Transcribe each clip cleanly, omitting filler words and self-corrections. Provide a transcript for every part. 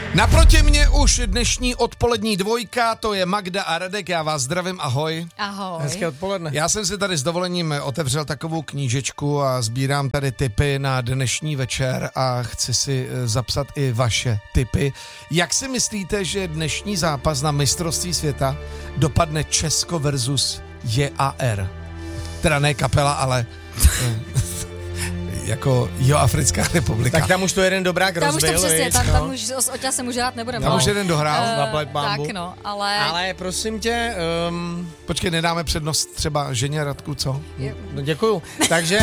Naproti mě už dnešní odpolední dvojka, to je Magda a Radek, já vás zdravím, ahoj. Ahoj. Hezké odpoledne. Já jsem si tady s dovolením otevřel takovou knížečku a sbírám tady tipy na dnešní večer a chci si zapsat i vaše tipy. Jak si myslíte, že dnešní zápas na mistrovství světa dopadne Česko versus JAR? Teda ne kapela, ale... jako Jihoafrická republika. Tak tam už to jeden dobrák rozbil. Tam už to přesně, tam už s Oťa se může hrát nebudeme. Tam už jeden dohrál. Tak no, ale prosím tě... Počkej, nedáme přednost třeba ženě Radku, co? No děkuju. Takže...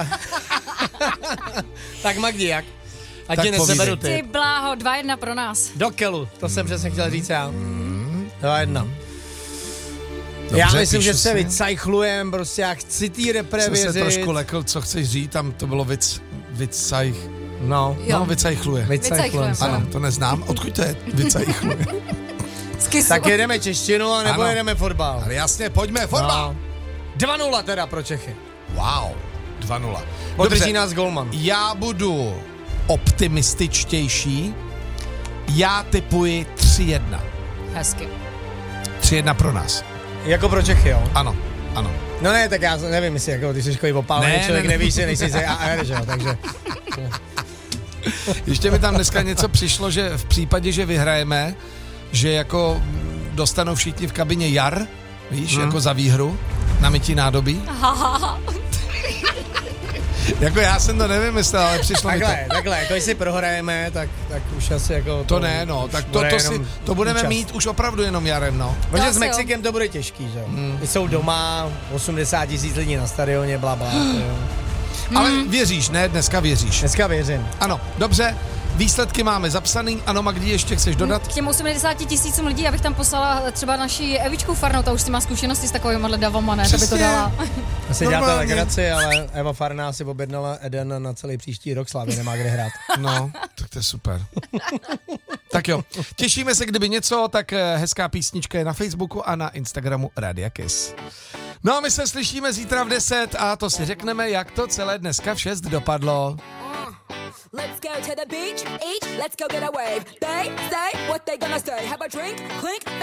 tak Magdi, jak? Ať tě neseberu ty. Ty bláho, 2-1 pro nás. Do kelu, to jsem přesně chtěl říct já. 2-1. Dobře, já myslím, že si se vycajchlujem, prostě já chci tý repre věřit. Jsem se trošku lekl, co chceš říct, tam to bylo vicajch. No, vicajchluje. Vycajchlujeme. Ano, to neznám. Odkud to je vicajchluje? Tak jedeme češtinu, nebo jedeme fotbal. Ale jasně, pojďme, fotbal. No. 2-0 teda pro Čechy. Wow, 2-0. Podrží nás golman. Já budu optimističtější. Já tipuji 3-1. Hezky. 3-1 pro nás. Jako pro Čechy, jo? Ano. No ne, tak já nevím, jestli jako, ty jsi takový opálený člověk, nevíš si, nejsi AR, že jo, takže... Ještě mi tam dneska něco přišlo, že v případě, že vyhrajeme, že jako dostanou všichni v kabině jar, víš, jako za výhru na mytí nádobí. Jako já jsem to nevymyslel, ale přišlo mi to. Takhle, jako jestli prohrajeme, tak už asi jako... To ne, no, tak to budeme mít už opravdu jenom jarem, no. Protože s Mexikem to bude těžký, že jo. Jsou doma, 80 000 lidí na stadioně, blabla. Ale věříš, ne? Dneska věříš. Dneska věřím. Ano, dobře. Výsledky máme zapsaný. Ano, Magdi, ještě chceš dodat? K těm 80 000 lidí, abych tam poslala třeba naši Evičku Farnou, ta už si má zkušenosti s takovýmhle davama, ne? To by to dala. Asi děláte legraci, ale Eva Farná si objednala Eden na celý příští rok, Slávě nemá kde hrát. No, tak to je super. Tak jo, těšíme se, kdyby něco, tak hezká písnička je na Facebooku a na Instagramu Radia Kiss. No a my se slyšíme zítra v 10 a to si řekneme, jak to celé dneska v 6 dopadlo. Let's go to the beach, each, let's go get a wave. They say what they gonna say. Have a drink, clink,